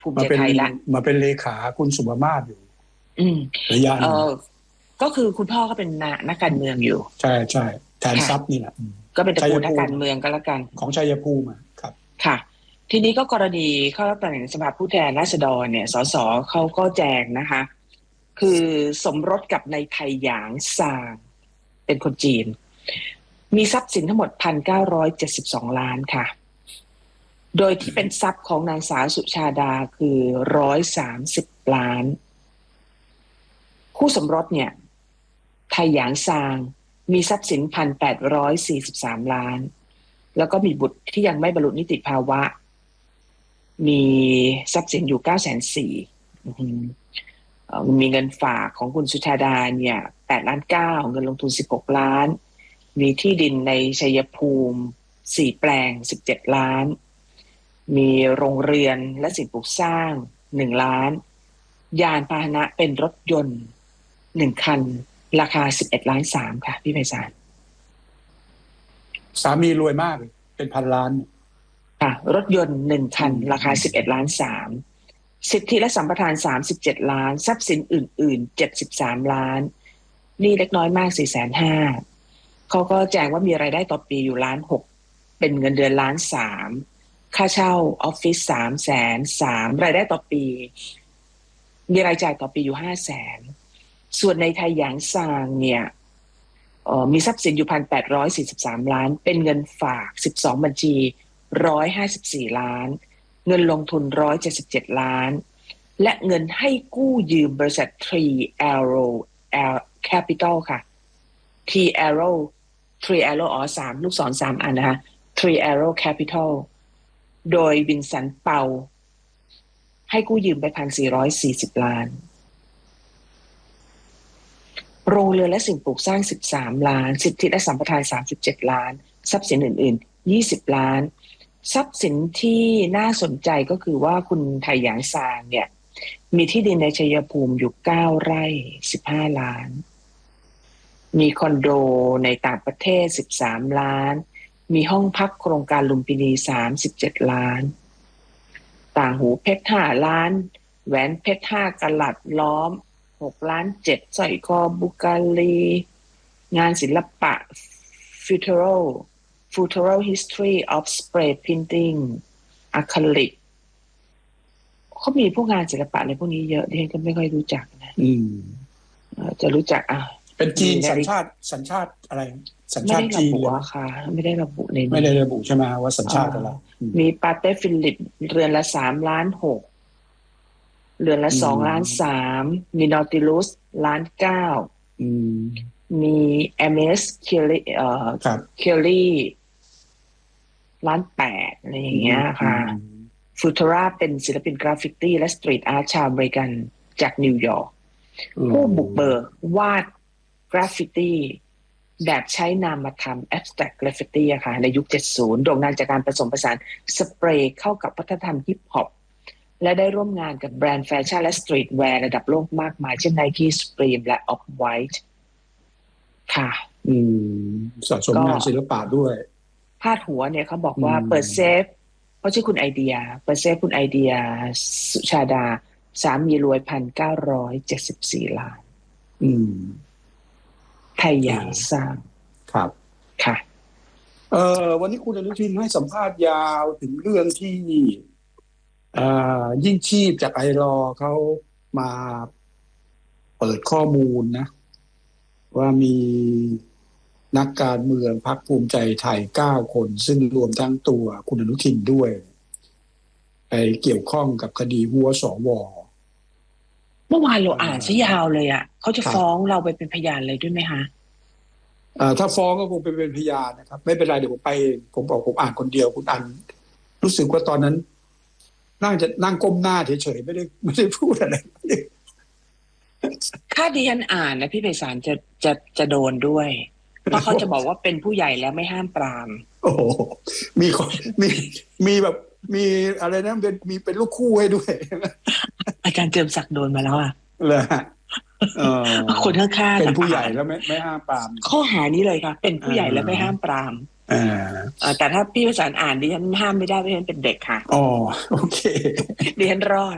ภูมิมาเป็นใจไทยละมาเป็นเลขาคุณสุภมาศอยู่อืมระยะหเอนึ่งอก็คือคุณพ่อก็เป็นนักการเมืองอยู่ใช่ใช่แทนค่ะทรัพย์นี่แหละก็เป็นตระชัยกูลนักภูมิการเมืองก็แล้วกันของชัยภูมิครับค่ะทีนี้ก็กรณีเข้ารับตำแหน่งสภาผู้แทนราษฎรเนี่ยสสเขาก็แจงนะคะคือสมรสกับนายไทหยางซางเป็นคนจีนมีทรัพย์สินทั้งหมด1,972 ล้านค่ะโดยที่เป็นทรัพย์ของนางสาวสุชาดาคือ130 ล้านคู่สมรสเนี่ยไทหยางซางมีทรัพย์สิน1,843 ล้านแล้วก็มีบุตรที่ยังไม่บรรลุนิติภาวะมีทรัพย์สินอยู่940,000มีเงินฝากของคุณสุชาดาเนี่ย8.9 ล้านเงินลงทุน16 ล้านมีที่ดินในชัยภูมิ4 แปลง17 ล้านมีโรงเรือนและสิ่งปลูกสร้าง1 ล้านยานพาหนะเป็นรถยนต์1 คันราคา11.3 ล้านค่ะพี่ไพศาลสามีรวยมากเลยเป็นพันล้านค่ะรถยนต์1 คันราคา11.3 ล้านสิทธิและสัมปทาน37 ล้านทรัพย์สินอื่นๆ73 ล้านหนี้เล็กน้อยมาก450,000เขาก็แจ้งว่ามีรายได้ต่อปีอยู่1.6 ล้านเป็นเงินเดือน1.3 ล้านค่าเช่าออฟฟิศ300,003รายได้ต่อปีมีรายจ่ายต่อปีอยู่500,000ส่วนในไทยหยางซางเนี่ยมีทรัพย์สินอยู่1,843 ล้านเป็นเงินฝาก12 บัญชี154 ล้านเงินลงทุน177 ล้านและเงินให้กู้ยืมบริษัท Tree Arrow Capital ค่ะ Tree Arrow 3 ลูกศร3 อันนะคะ Tree Arrow Capital โดยวินสันเปาให้กู้ยืมไป1,440 ล้านโรงเรือนและสิ่งปลูกสร้าง13 ล้านสิทธิและสัมปทาน37 ล้านทรัพย์สินอื่นๆ20 ล้านทรัพย์สินที่น่าสนใจก็คือว่าคุณไทหยางซางเนี่ยมีที่ดินในชัยภูมิอยู่9 ไร่15 ล้านมีคอนโดในต่างประเทศ13 ล้านมีห้องพักโครงการลุมพินี37 ล้านต่างหูเพชร5 ล้านแหวนเพชร5 กะรัตล้อม6.7 ล้านสร้อยคอบุกาลีงานศิลปะ Futural History of Spray Painting อะคริลิกเขามีพวกงานศิลปะอะไรพวกนี้เยอะดิฉันก็ไม่ค่อยรู้จักนะจะรู้จักเป็นจีนสัญชาติอะไรสัญชาติจีนเลยค่ะไม่ได้ระบุในไม่ได้ระบุใช่ไหมว่าสัญชาติอะไรมีปาเต้ฟิลิปเรือนละ3.6 ล้านเรือนละ2.3 ล้านมีนอติลุส1.9 ล้านมีเอเมสเคลลี่1.8 ล้านอะไรอย่างเงี้ยค่ะฟูตูราเป็นศิลปินกราฟฟิตี้และสตรีทอาร์ตชาวอเมริกันจากนิวยอร์กผู้บุกเบิกวาดกราฟฟิตี้แบบใช้นามธรรม abstract graffiti อะค่ะในยุค70โด่งดังจากการผสมผสานสเปรย์เข้ากับวัฒนธรรมฮิปฮอปและได้ร่วมงานกับแบรนด์แฟชั่นและสตรีทแวร์ระดับโลกมากมายเช่น Nike Supreme และ Off-White ค่ะสะสมงานศิลปะด้วยพาดหัวเนี่ยเขาบอกว่าเปิดเซฟเพราะชื่อคุณไอเดียเปิดเซฟคุณไอเดียสุชาดาสามีรวย1,974 ล้านไทยหยางซางครับค่ะวันนี้คุณอนุทินให้สัมภาษณ์ยาวถึงเรื่องที่ยิ่งชีพจากไอรอเขามาเปิดข้อมูลนะว่ามีนักการเมืองพรรคภูมิใจไทย9 คนซึ่งรวมทั้งตัวคุณอนุทินด้วยไปเกี่ยวข้องกับคดีหัวสว. เมื่อวานเราอ่านซะยาวเลยอ่ะเขาจะฟ้องเราไปเป็นพยานอะไรด้วยไหมคะถ้าฟ้องก็คงเป็นพยานนะครับไม่เป็นไรเดี๋ยวผมไปผมบอกผมอ่านคนเดียวคุณอันรู้สึกว่าตอนนั้นนั่งก้มหน้าเฉยๆไม่ได้พูดอะไรถ้าดิฉันอ่านนะพี่ไพศาลจะโดนด้วยเพราะเขาจะบอกว่าเป็นผู้ใหญ่แล้วไม่ห้ามปรามโอ้โหมีแบบมีอะไรนะเป็นลูกคู่ให้ด้วยอาจารย์เจิมศักดิ์โดนมาแล้วอ่ะเลยคนข้างๆเป็นผู้ใหญ่แล้วไม่ห้ามปรามข้อหานี้เลยค่ะเป็นผู้ใหญ่แล้วไม่ห้ามปรามแต่ถ้าพี่ไพศาลอ่านดิฉันห้ามไม่ได้เพราะดิฉันเป็นเด็กค่ะอ๋อโอเคดิฉันรอด